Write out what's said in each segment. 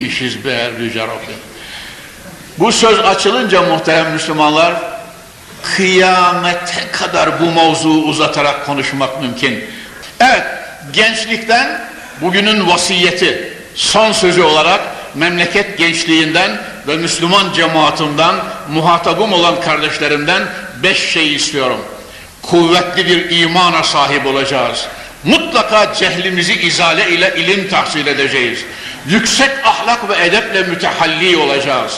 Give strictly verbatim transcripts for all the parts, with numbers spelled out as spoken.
İşiz be Yüce Rabbim. Bu söz açılınca muhterem Müslümanlar, kıyamete kadar bu mevzuu uzatarak konuşmak mümkün. Evet, gençlikten bugünün vasiyeti, son sözü olarak memleket gençliğinden ve Müslüman cemaatimden, muhatabım olan kardeşlerimden beş şey istiyorum. Kuvvetli bir imana sahip olacağız. Mutlaka cehlimizi izale ile ilim tahsil edeceğiz. Yüksek ahlak ve edeple mütehalli olacağız.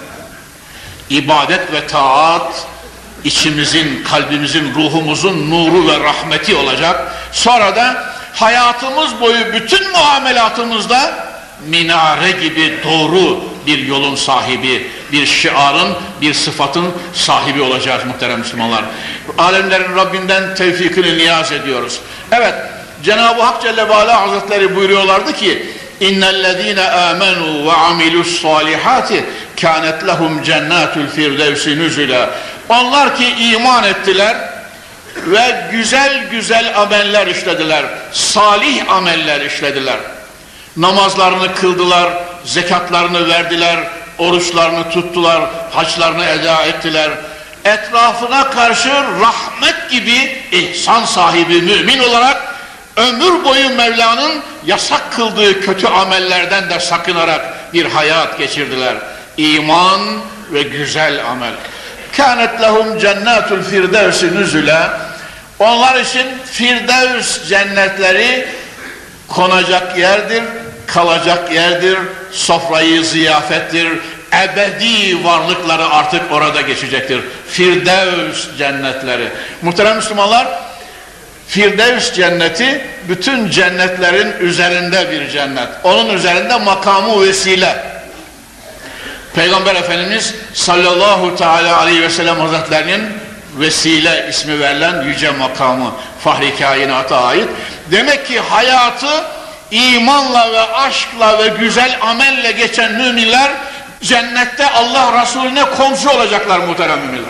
İbadet ve taat içimizin, kalbimizin, ruhumuzun nuru ve rahmeti olacak. Sonra da hayatımız boyu bütün muamelatımızda minare gibi doğru bir yolun sahibi, bir şiarın, bir sıfatın sahibi olacağız muhterem Müslümanlar. Alemlerin Rabbinden tevfikini niyaz ediyoruz. Evet, Cenab-ı Hak Celle ve Ala Hazretleri buyuruyorlardı ki İnnellezîne âmenû ve amilussâlihâti kânet lehum cennâtul firdevsi nüzülâ. Onlar ki iman ettiler ve güzel güzel ameller işlediler, salih ameller işlediler. Namazlarını kıldılar, zekatlarını verdiler, oruçlarını tuttular, haçlarını eda ettiler. Etrafına karşı rahmet gibi ihsan sahibi mümin olarak ömür boyu Mevla'nın yasak kıldığı kötü amellerden de sakınarak bir hayat geçirdiler. İman ve güzel amel. Kânet lehum cennetul firdevsi nüzüla. Onlar için Firdevs cennetleri konacak yerdir, kalacak yerdir, sofrayı ziyafettir, ebedi varlıkları artık orada geçecektir. Firdevs cennetleri. Muhterem Müslümanlar, Firdevs cenneti bütün cennetlerin üzerinde bir cennet. Onun üzerinde makamı vesile. Peygamber Efendimiz sallallahu teala aleyhi ve sellem Hazretlerinin vesile ismi verilen yüce makamı Fahri Kainat'a ait. Demek ki hayatı imanla ve aşkla ve güzel amelle geçen müminler cennette Allah Resulüne komşu olacaklar muhterem müminler.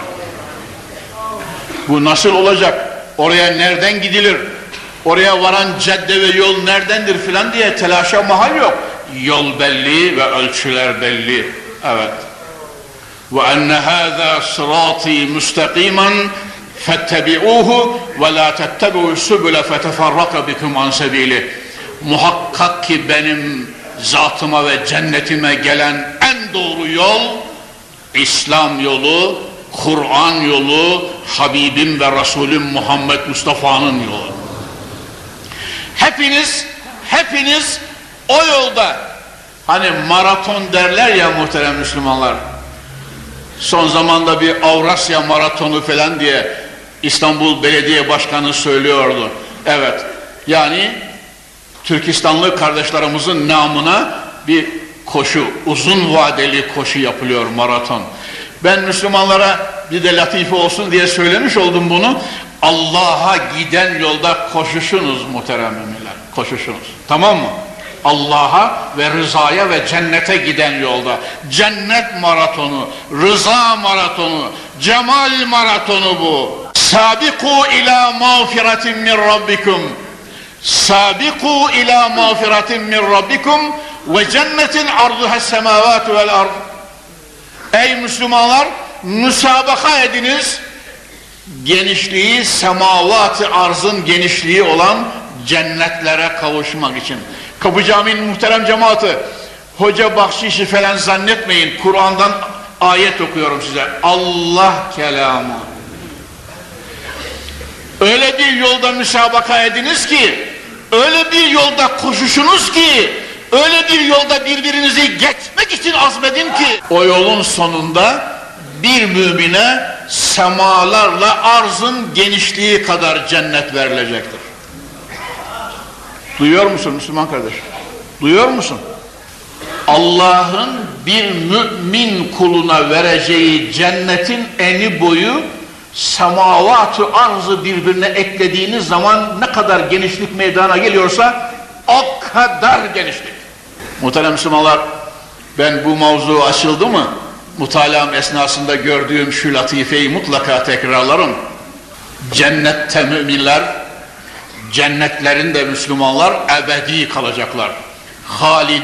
Bu nasıl olacak? Oraya nereden gidilir? Oraya varan cadde ve yol neredendir filan diye telaşa mahal yok. Yol belli ve ölçüler belli. Evet. Ve enne hâzâ sırâtî müstakîmen fettebi'ûhu ve lâ tettebi'û sübüle feteferraka bikum an sebîlih. Muhakkak ki benim zatıma ve cennetime gelen en doğru yol İslam yolu, Kur'an yolu, Habibim ve Resulüm Muhammed Mustafa'nın yolu. Hepiniz, hepiniz o yolda, hani maraton derler ya muhterem Müslümanlar, son zamanda bir Avrasya maratonu falan diye İstanbul Belediye Başkanı söylüyordu. Evet, yani Türkistanlı kardeşlerimizin namına bir koşu, uzun vadeli koşu yapılıyor, maraton. Ben Müslümanlara bir de latife olsun diye söylemiş oldum bunu. Allah'a giden yolda koşuşunuz muhterem müminler. Koşuşunuz. Tamam mı? Allah'a ve rızaya ve cennete giden yolda. Cennet maratonu, rıza maratonu, cemal maratonu bu. Sabiku ila mağfiretin min rabbikum. Sabiku ila mağfiretin min rabbikum ve cennetin arduha semavatu vel ard. Ey Müslümanlar, müsabaka ediniz, genişliği semavat-ı arzın genişliği olan cennetlere kavuşmak için. Kapı Camii'nin muhterem cemaati, hoca bahşişi falan zannetmeyin, Kur'an'dan ayet okuyorum size. Allah kelamı. Öyle bir yolda müsabaka ediniz ki, öyle bir yolda koşuşunuz ki, öyle bir yolda birbirinizi geçmek için azmedin ki o yolun sonunda bir mümine semalarla arzın genişliği kadar cennet verilecektir. Duyuyor musun Müslüman kardeş? Duyuyor musun? Allah'ın bir mümin kuluna vereceği cennetin eni boyu semavat-ı arzı birbirine eklediğiniz zaman ne kadar genişlik meydana geliyorsa o kadar genişlik. Muhterem Müslümanlar, ben bu mevzu açıldı mı mutalam esnasında gördüğüm şu latifeyi mutlaka tekrarlarım. Cennette müminler, cennetlerinde Müslümanlar ebedi kalacaklar. Halid